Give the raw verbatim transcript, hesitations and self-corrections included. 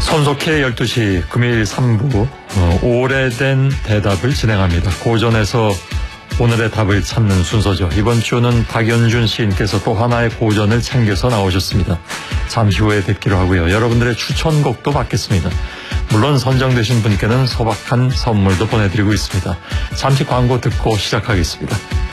손석희의 열두 시 금요일 삼 부 어, 오래된 대답을 진행합니다. 고전에서 오늘의 답을 찾는 순서죠. 이번 주는 박연준 시인께서 또 하나의 고전을 챙겨서 나오셨습니다. 잠시 후에 뵙기로 하고요. 여러분들의 추천곡도 받겠습니다. 물론 선정되신 분께는 소박한 선물도 보내드리고 있습니다. 잠시 광고 듣고 시작하겠습니다.